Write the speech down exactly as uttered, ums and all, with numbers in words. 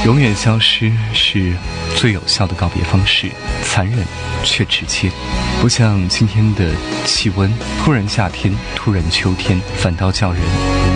永远消失是最有效的告别方式，残忍却直接。不像今天的气温，突然夏天，突然秋天，反倒叫人